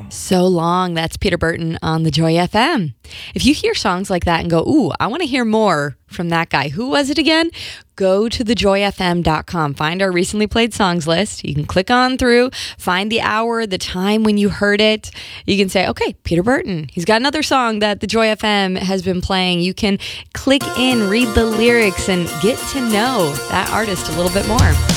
So Long. That's Peter Burton on the Joy FM. If you hear songs like that and go, ooh, I want to hear more from that guy. Who was it again? Go to thejoyfm.com. Find our recently played songs list. You can click on through, find the hour, the time when you heard it. You can say, okay, Peter Burton. He's got another song that the Joy FM has been playing. You can click in, read the lyrics, and get to know that artist a little bit more.